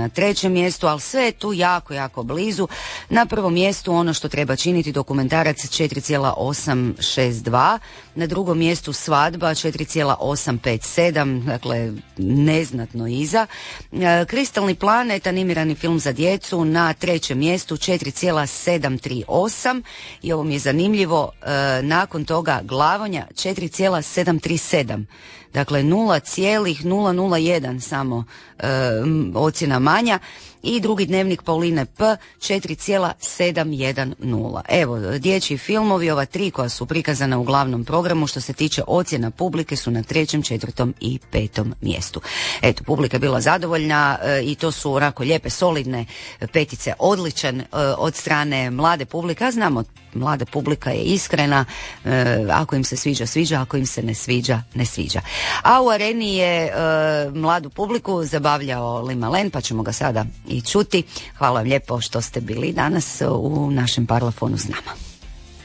na 3. mjestu, ali sve je tu jako, jako blizu. Na 1. mjestu ono što treba činiti, dokumentarac 4,862, na 2. mjestu Svadba 4,857, dakle neznatno iza. Kristalni planet, animirani film za djecu, na 3. mjestu 4,738 i ovo mi je zanimljivo, nakon toga Glavonja 4,737. Dakle 0,001 samo ocjena manja. I drugi dnevnik Pauline P 4,710. Evo, dječji filmovi, ova 3 koja su prikazana u glavnom programu što se tiče ocjena publike su na 3., 4. i 5. mjestu. Eto, publika je bila zadovoljna i to su onako lijepe, solidne petice, odličan od strane mlade publike. A znamo, mlada publika je iskrena, ako im se sviđa, sviđa, ako im se ne sviđa, ne sviđa. A u Areni je mladu publiku zabavljao Lin Manuel, pa ćemo ga sada i čuti. Hvala vam lijepo što ste bili danas u našem Parlafonu s nama.